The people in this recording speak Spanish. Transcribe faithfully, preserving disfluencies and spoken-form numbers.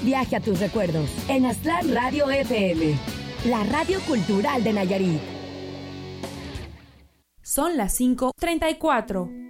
viaje a tus recuerdos en Aztlán Radio F M, la radio cultural de Nayarit. Son las cinco treinta y cuatro.